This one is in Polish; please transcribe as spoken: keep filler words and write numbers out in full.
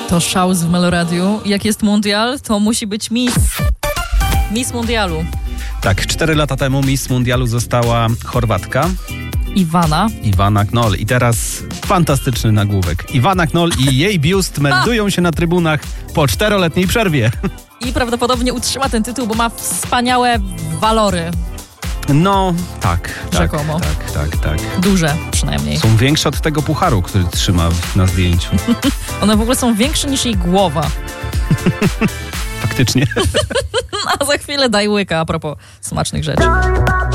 To szaus w Meloradiu. Jak jest mundial, to musi być Miss. Miss Mundialu. Tak, cztery lata temu Miss Mundialu została Chorwatka. Iwana. Iwana Knoll. I teraz fantastyczny nagłówek. Iwana Knoll i jej biust meldują się na trybunach po czteroletniej przerwie. I prawdopodobnie utrzyma ten tytuł, bo ma wspaniałe walory. No, tak. Rzekomo. Tak, tak, tak, tak. Duże przynajmniej. Są większe od tego pucharu, który trzyma na zdjęciu. One w ogóle są większe niż jej głowa. Faktycznie. A za chwilę daj łyka a propos smacznych rzeczy.